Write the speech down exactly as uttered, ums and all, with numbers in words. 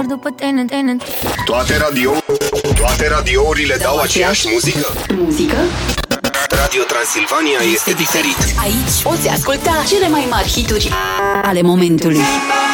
după tine, tine. Toate radio Toate radiourile dau aceeași muzică. Muzică? Radio Transilvania este diferit. Aici poți asculta cele mai mari hituri ale momentului.